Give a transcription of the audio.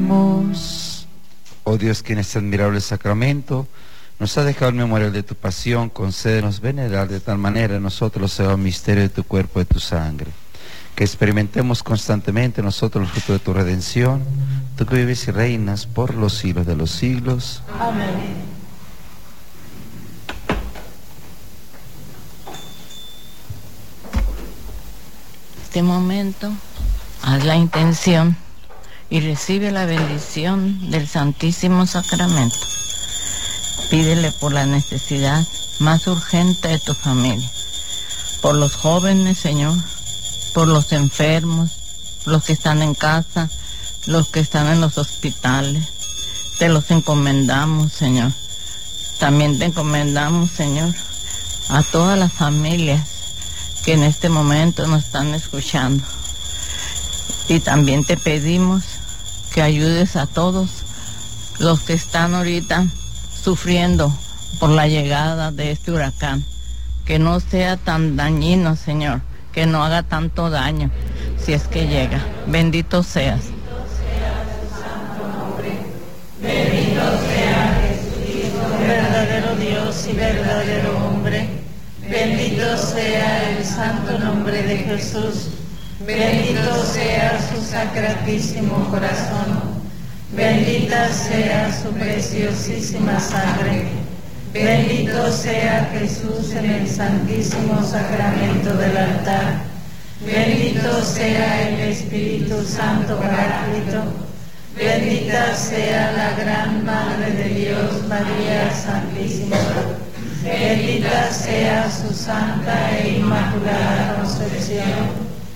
Oremos. Oh Dios, que en este admirable sacramento nos ha dejado el memorial de tu pasión, concédenos venerar de tal manera en nosotros el misterio de tu cuerpo y de tu sangre, que experimentemos constantemente nosotros el fruto de tu redención, tú que vives y reinas por los siglos de los siglos. Amén. Este momento, haz la intención y recibe la bendición del Santísimo Sacramento. Pídele por la necesidad más urgente de tu familia, por los jóvenes, Señor, por los enfermos, los que están en casa, los que están en los hospitales. Te los encomendamos, Señor. También te encomendamos, Señor, a todas las familias que en este momento nos están escuchando. Y también te pedimos que ayudes a todos los que están ahorita sufriendo por la llegada de este huracán. Que no sea tan dañino, Señor, que no haga tanto daño si es que llega. Bendito seas. Bendito sea Jesucristo, verdadero Dios y verdadero hombre. Bendito sea el santo nombre de Jesús. Bendito sea su sacratísimo corazón. Bendita sea su preciosísima sangre. Bendito sea Jesús en el santísimo sacramento del altar. Bendito sea el Espíritu Santo Paráclito. Bendita sea la gran Madre de Dios, María Santísima. Bendita sea su santa e inmaculada concepción.